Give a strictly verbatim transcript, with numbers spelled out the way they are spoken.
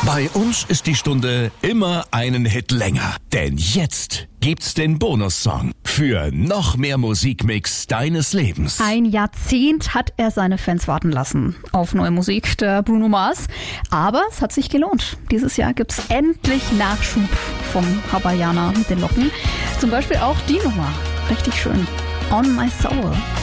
Bei uns ist die Stunde immer einen Hit länger. Denn jetzt gibt's den Bonussong für noch mehr Musikmix deines Lebens. Ein Jahrzehnt hat er seine Fans warten lassen auf neue Musik, der Bruno Mars. Aber es hat sich gelohnt. Dieses Jahr gibt's endlich Nachschub vom Hawaiianer mit den Locken. Zum Beispiel auch die Nummer. Richtig schön. On My Soul.